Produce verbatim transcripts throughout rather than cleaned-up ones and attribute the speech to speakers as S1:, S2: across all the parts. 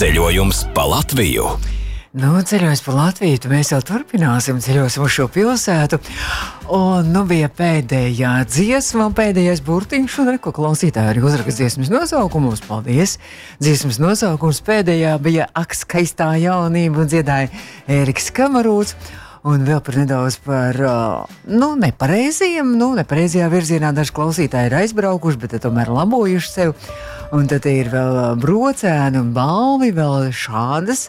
S1: Ceļojums pa Latviju.
S2: Nu, ceļojums pa Latviju, tad mēs jau turpināsim, ceļosim uz šo pilsētu. Un, nu, bija pēdējā dziesma, pēdējais burtiņš, un reko klausītāji arī uzrakst dziesmas nosaukumus. Paldies! Dziesmas nosaukums pēdējā bija Ak, skaistā jaunība, un dziedāja Ēriks Kamarūts. Un vēl par nedaudz par, nu, nepareiziem, nu, nepareizajā virzienā daži klausītāji ir aizbraukuši, bet tomēr labojuši sev. Un tad ir vēl brocēni un balvi, vēl šādas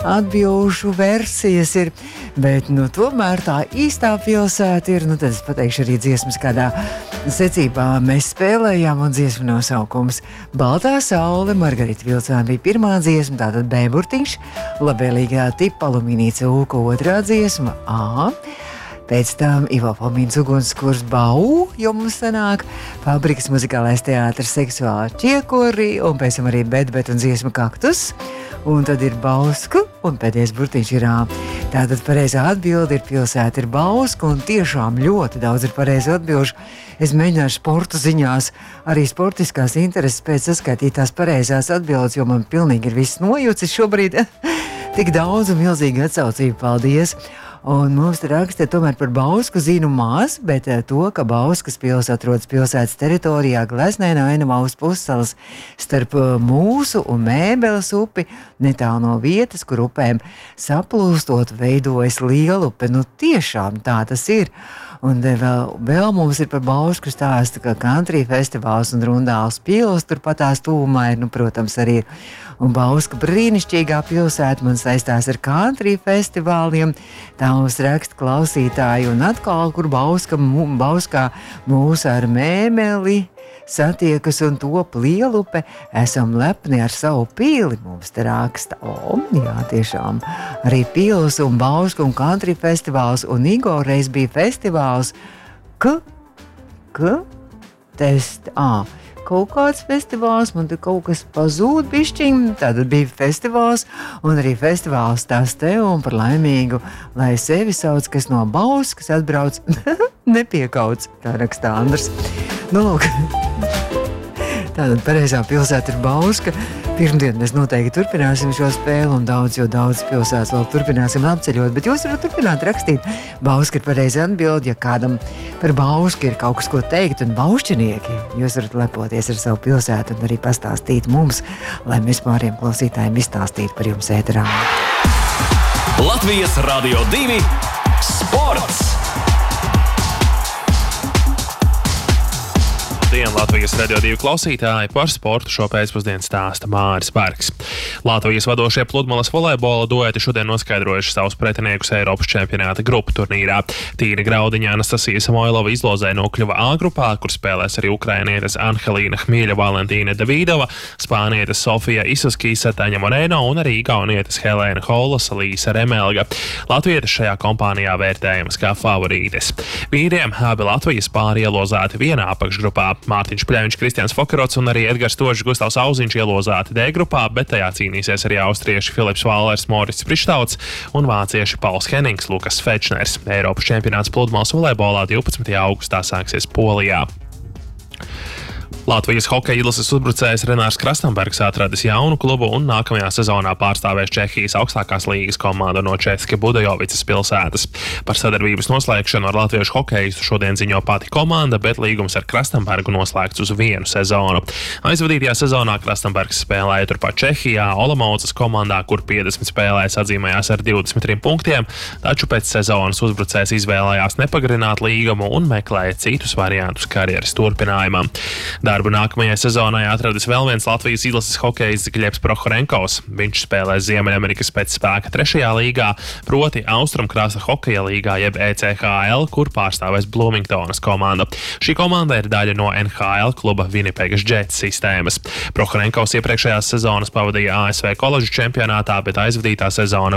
S2: atbilžu versijas ir. Bet, nu, tomēr tā īstā pilsēta ir, nu, tad es pateikšu arī dziesmas, kādā secībā mēs spēlējām, un dziesmu nosaukums Baltā saule, Margarita Vilcēna bija pirmā dziesma, tātad B burtiņš, labvēlīgā tipa alumīnija cūka otrā dziesma A. Pēc tam Ivo Palmīnas ugunskurs Bau, jo mums sanāk Fabrikas muzikālais teātris Seksuālā ķiekuri, un pēc tam arī Bet, Bet un dziesma Kaktus. Un tad ir Bausku, un pēdējais burtiņš ir A. Tātad pareizā atbilde ir pilsēta ir Bausku, un tiešām ļoti daudz ir pareizu atbilžu. Es mēģināšu sporta ziņās, arī sportiskās intereses pēc saskaitīt tās pareizās atbildes, jo man pilnīgi ir viss nojūcis šobrīd. Tik daudz un milzīgi atsaucību, paldies! Un mums te raksta tomēr par Bausku zinu maz, bet to, ka Bauskas pils atrodas pilsētas teritorijā Gleznēnā Ainavas pussalas starp Mūsu un Mēbeles upi, netālu no vietas, kur upēm saplūstot veidojas Lielupe. Nu tiešām tā tas ir. Un vēl, vēl mums ir par Bausku stāsta, ka country festivāls un Rundāls pils turpatās tūmā ir, nu, protams, arī ir. Un Bauska brīnišķīgā pilsēta man saistās ar country festivāliem. Tā mums raksta klausītāji, un atkal, kur Bauska, Bauskā mūs ar Mēmeli satiekas un top Lielupe, esam lepni ar savu pīli, mums te raksta. O, jā, tiešām, arī pils un Bauska un country festivāls, un Igor reiz bija festivāls, K, K, test, ā, kaut kāds festivāls, man te kaut kas pazūd bišķiņ, tātad bija festivāls, un arī festivāls tās te, un par laimīgu, lai sevi sauc, kas no Bauskas atbrauc, nepiekauts, tā raksta Andrs. Nu, lūk, tātad pareizā pilsēta ir Bauska. Pirmdien mēs noteikti turpināsim šo spēli, un daudz, jo daudz pilsētas vēl turpināsim apceļot, bet jūs varat turpināt rakstīt. Bauska ir pareizi atbildi, ja kādam par Bausku ir kaut kas ko teikt, un baušķinieki, jūs varat lepoties ar savu pilsētu un arī pastāstīt mums, lai mēs pāriem klausītājiem izstāstītu par jums ēterā.
S1: Latvijas Radio divi sports!
S3: Labdien, Latvijas Radio divi klausītāji, par sportu šo pēcpusdienu stāsta Māris Bergs. Latvijas vadošie pludmales volejbola dueti šodien noskaidrojuši savus pretiniekus Eiropas čempionāta grupu turnīrā. Tīna Graudiņa Anastasija Samoilova izlozē nokļuva A grupā, kur spēlēs arī ukrainietes Anhelīna Hmīļa, Valentīna Davidova, spānietes Sofija Isaskīsa, Taņa Moreno un arī igaunietes Helēna Hollas, Līsa Remelga. Latvietes šajā kompānijā vērtējamas kā favorītes. Vīriem abi Latvijas pāri ielozēti vienā apakšgrupā. Mārtiņš Pļaviņš, Kristians Fokerots un arī Edgars Tožs, Gustavs Auziņš ielozēti D grupā, bet tajā cīnīsies arī austrieši Filips Vālers, Moris Prištauts un vācieši Pauls Hennings, Lukas Fečners. Eiropas čempionāts pludmales volejbolā divpadsmitajā augustā sāksies Polijā. Latvijas hokeja izlases uzbrucējs Renārs Krastenbergs atradis jaunu klubu un nākamajā sezonā pārstāvēs Čehijas augstākās līgas komandu no Česka Budajovicas pilsētas. Par sadarbības noslēgšanu ar latviešu hokeistu šodien ziņo pati komanda, bet līgums ar Krastenbergu noslēgts uz vienu sezonu. Aizvadītajā sezonā Krastenbergs spēlēja turpat Čehijā, Olomoucas komandā, kur piecdesmit spēlēs atzīmējās ar divdesmit trim punktiem, taču pēc sezonas uzbrucējs izvēlējās nepagarināt līgumu un meklēja citus variantus karjeras turpinājumam. Darbu nākamajai sezonai atradis vēl viens Latvijas izlases hokejists Gļebs Prohorenkovs. Viņš spēlē Ziemeļamerikas pēcspēka trešajā līgā, proti Austrumkrasta hokeja līgā jeb E C H L, kur pārstāvēs Bloomingtonas komanda. Šī komanda ir daļa no N H L kluba Winnipegas Jets sistēmas. Prohorenkovs iepriekšējās sezonas pavadīja A S V koledžu čempionātā, bet aizvadītā sezona